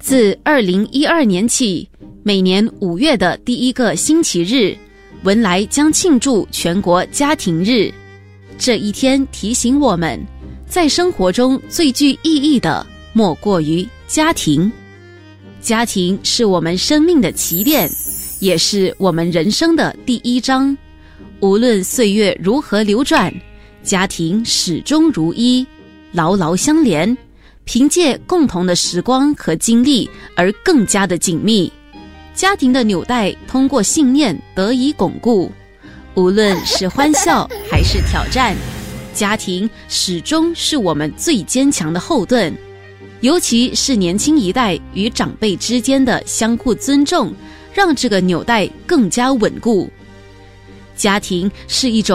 自2012年起，每年5月的第1个星期日，文莱将庆祝全国家庭日。这一天提醒我们，在生活中最具意义的莫过于家庭。家庭是我们生命的起点，也是我们人生的第1章。无论岁月如何流转，家庭始终如一，牢牢相连，凭借共同的时光和经历而更加的紧密。家庭的纽带通过信念得以巩固，无论是欢笑还是挑战，家庭始终是我们最坚强的后盾。尤其是年轻一代与长辈之间的相互尊重，让这个纽带更加稳固。家庭是一种